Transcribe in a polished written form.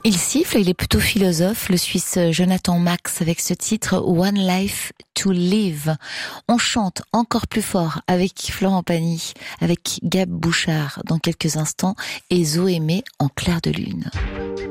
Il siffle, il est plutôt philosophe, le Suisse Jonathan Max, avec ce titre One Life to Live. On chante encore plus fort avec Florent Pagny, avec Gab Bouchard dans quelques instants et Zoé Aimé en clair de lune.